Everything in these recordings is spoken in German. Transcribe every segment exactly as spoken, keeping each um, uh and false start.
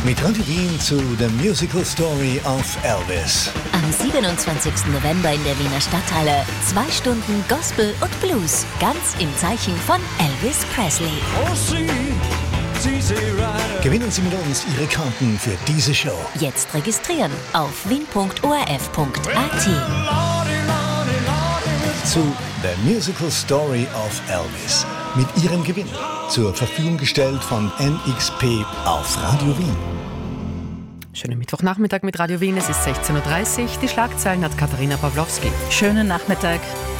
Mit Radio Wien zu The Musical Story of Elvis. Am siebenundzwanzigsten November in der Wiener Stadthalle. Zwei Stunden Gospel und Blues. Ganz im Zeichen von Elvis Presley. Gewinnen Sie mit uns Ihre Karten für diese Show. Jetzt registrieren auf wien punkt o r f punkt a t. Zu The Musical Story of Elvis. Mit Ihrem Gewinn. Zur Verfügung gestellt von N X P auf Radio Wien. Schönen Mittwochnachmittag mit Radio Wien. Es ist sechzehn Uhr dreißig. Die Schlagzeilen hat Katharina Pawlowski. Schönen Nachmittag.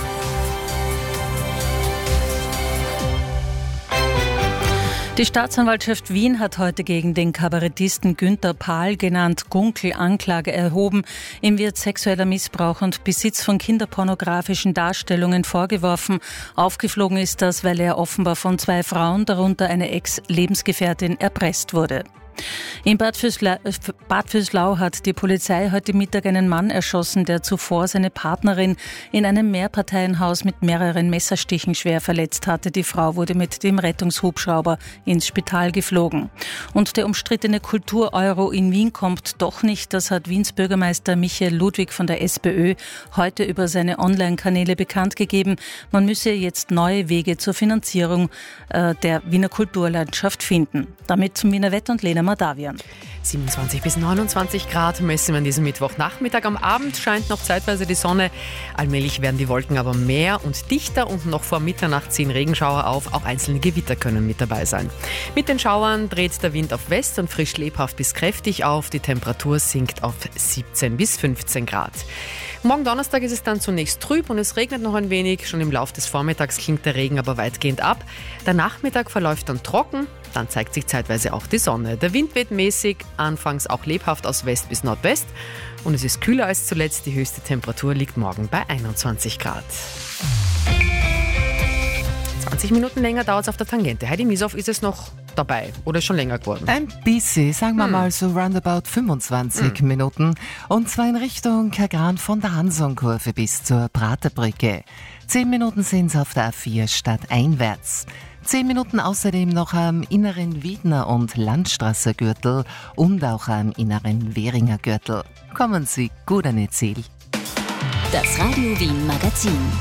Die Staatsanwaltschaft Wien hat heute gegen den Kabarettisten Günther Pahl, genannt Gunkel, Anklage erhoben. Ihm wird sexueller Missbrauch und Besitz von kinderpornografischen Darstellungen vorgeworfen. Aufgeflogen ist das, weil er offenbar von zwei Frauen, darunter eine Ex-Lebensgefährtin, erpresst wurde. In Bad Vöslau, Bad Vöslau hat die Polizei heute Mittag einen Mann erschossen, der zuvor seine Partnerin in einem Mehrparteienhaus mit mehreren Messerstichen schwer verletzt hatte. Die Frau wurde mit dem Rettungshubschrauber ins Spital geflogen. Und der umstrittene Kultur-Euro in Wien kommt doch nicht. Das hat Wiens Bürgermeister Michael Ludwig von der SPÖ heute über seine Online-Kanäle bekannt gegeben. Man müsse jetzt neue Wege zur Finanzierung äh, der Wiener Kulturlandschaft finden. Damit zum Wiener Wetter und Lena Madavian. siebenundzwanzig bis neunundzwanzig Grad messen wir an diesem Mittwochnachmittag. Am Abend scheint noch zeitweise die Sonne. Allmählich werden die Wolken aber mehr und dichter und noch vor Mitternacht ziehen Regenschauer auf. Auch einzelne Gewitter können mit dabei sein. Mit den Schauern dreht der Wind auf West und frisch lebhaft bis kräftig auf. Die Temperatur sinkt auf siebzehn bis fünfzehn Grad. Morgen Donnerstag ist es dann zunächst trüb und es regnet noch ein wenig. Schon im Laufe des Vormittags klingt der Regen aber weitgehend ab. Der Nachmittag verläuft dann trocken. Dann zeigt sich zeitweise auch die Sonne. Der Wind weht mäßig, anfangs auch lebhaft aus West bis Nordwest. Und es ist kühler als zuletzt. Die höchste Temperatur liegt morgen bei einundzwanzig Grad. zwanzig Minuten länger dauert es auf der Tangente. Heidi Mieshoff, ist es noch dabei oder ist schon länger geworden? Ein bisschen, sagen wir hm. mal so roundabout fünfundzwanzig hm. Minuten. Und zwar in Richtung Kagran von der Hansonkurve bis zur Praterbrücke. Zehn Minuten sind es auf der A vier stadteinwärts. Zehn Minuten außerdem noch am inneren Wiedner- und Landstraße-Gürtel und auch am inneren Währinger Gürtel. Kommen Sie gut an Ihr Ziel. Das Radio Wien Magazin.